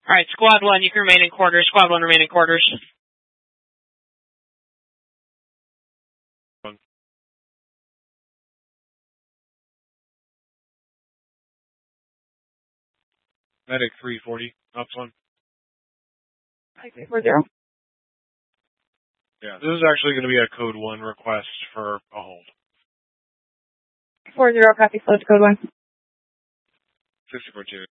Alright, Squad 1, you can remain in quarters. Squad 1, remain in quarters. Medic 340, Ops 1. 340. Yeah, this is actually going to be a code 1 request for a hold. 40, copy, float to code 1. 54-2.